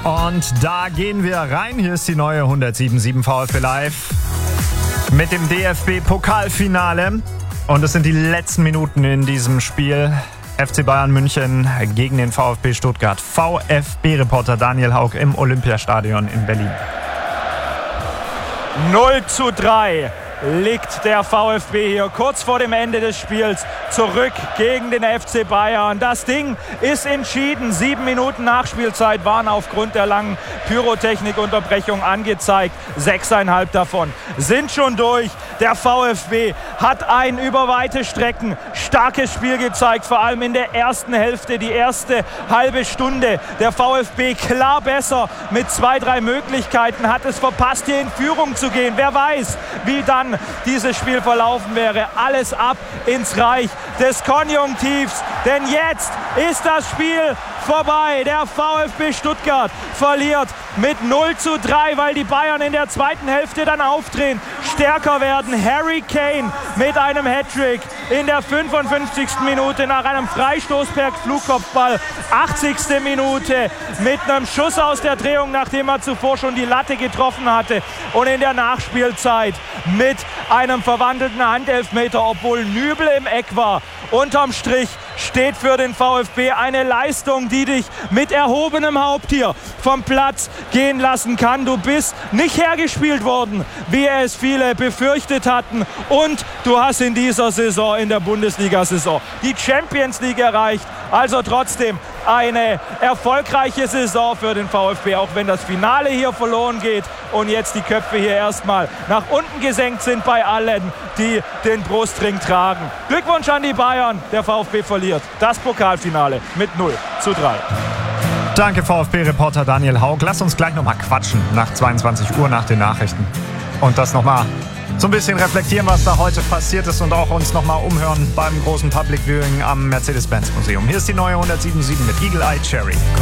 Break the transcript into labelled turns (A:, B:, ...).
A: Und da gehen wir rein. Hier ist die neue 107.7 VfB Live mit dem DFB-Pokalfinale. Und es sind die letzten Minuten in diesem Spiel. FC Bayern München gegen den VfB Stuttgart. VfB-Reporter Daniel Haug im Olympiastadion in Berlin.
B: 0:3 liegt der VfB hier kurz vor dem Ende des Spiels zurück gegen den FC Bayern. Das Ding ist entschieden. 7 Minuten Nachspielzeit waren aufgrund der langen Pyrotechnikunterbrechung angezeigt. 6,5 davon sind schon durch. Der VfB hat ein über weite Strecken starkes Spiel gezeigt, vor allem in der ersten Hälfte, die erste halbe Stunde. Der VfB klar besser mit 2-3 Möglichkeiten, hat es verpasst, hier in Führung zu gehen. Wer weiß, wie dann dieses Spiel verlaufen wäre. Alles ab ins Reich des Konjunktivs, denn jetzt ist das Spiel vorbei. Der VfB Stuttgart verliert mit 0:3, weil die Bayern in der zweiten Hälfte dann aufdrehen, stärker werden. Harry Kane mit einem Hattrick in der 55. Minute nach einem Freistoß per Flugkopfball. 80. Minute mit einem Schuss aus der Drehung, nachdem er zuvor schon die Latte getroffen hatte. Und in der Nachspielzeit mit einem verwandelten Handelfmeter, obwohl Nübel im Eck war. Unterm Strich steht für den VfB eine Leistung, die dich mit erhobenem Haupt hier vom Platz gehen lassen kann. Du bist nicht hergespielt worden, wie es viele befürchtet hatten. Und du hast in dieser Saison, in der Bundesliga-Saison, die Champions League erreicht. Also trotzdem eine erfolgreiche Saison für den VfB, auch wenn das Finale hier verloren geht und jetzt die Köpfe hier erstmal nach unten gesenkt sind bei allen, die den Brustring tragen. Glückwunsch an die Bayern, der VfB verliert das Pokalfinale mit 0:3.
A: Danke VfB-Reporter Daniel Haug. Lass uns gleich nochmal quatschen nach 22 Uhr nach den Nachrichten. Und das nochmal so ein bisschen reflektieren, was da heute passiert ist und auch uns nochmal umhören beim großen Public Viewing am Mercedes-Benz Museum. Hier ist die neue 107.7 mit Eagle Eye Cherry.